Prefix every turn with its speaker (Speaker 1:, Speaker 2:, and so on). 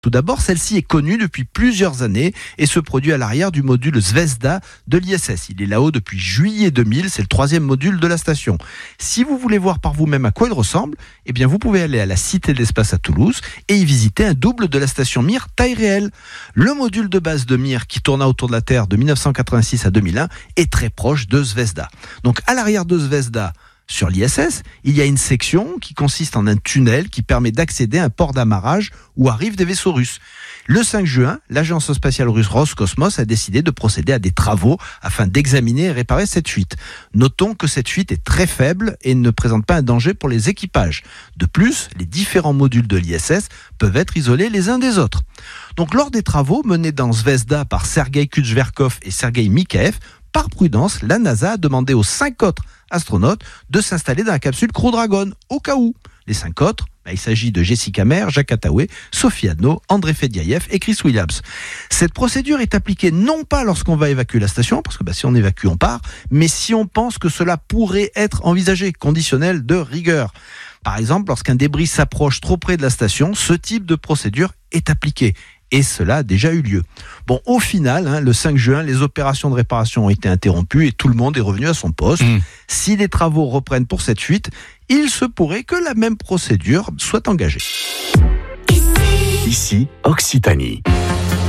Speaker 1: Tout d'abord, celle-ci est connue depuis plusieurs années et se produit à l'arrière du module Zvezda de l'ISS. Il est là-haut depuis juillet 2000, c'est le 3e module de la station. Si vous voulez voir par vous-même à quoi il ressemble, eh bien vous pouvez aller à la Cité de l'Espace à Toulouse et y visiter un double de la station Mir taille réelle. Le module de base de Mir qui tourna autour de la Terre de 1986 à 2001 est très proche de Zvezda. Donc à l'arrière de Zvezda, sur l'ISS, il y a une section qui consiste en un tunnel qui permet d'accéder à un port d'amarrage où arrivent des vaisseaux russes. Le 5 juin, l'agence spatiale russe Roscosmos a décidé de procéder à des travaux afin d'examiner et réparer cette fuite. Notons que cette fuite est très faible et ne présente pas un danger pour les équipages. De plus, les différents modules de l'ISS peuvent être isolés les uns des autres. Donc lors des travaux menés dans Zvezda par Sergei Kuchverkov et Sergei Mikhaev, par prudence, la NASA a demandé aux 5 autres astronautes de s'installer dans la capsule Crew Dragon, au cas où. Les 5 autres, il s'agit de Jessica Meir, Jacques Attaway, Sophie Adno, André Fediaev et Chris Williams. Cette procédure est appliquée non pas lorsqu'on va évacuer la station, parce que si on évacue, on part, mais si on pense que cela pourrait être envisagé, conditionnel de rigueur. Par exemple, lorsqu'un débris s'approche trop près de la station, ce type de procédure est appliqué. Et cela a déjà eu lieu. Bon, au final, le 5 juin, les opérations de réparation ont été interrompues et tout le monde est revenu à son poste. Si les travaux reprennent pour cette fuite, il se pourrait que la même procédure soit engagée.
Speaker 2: Ici, Occitanie.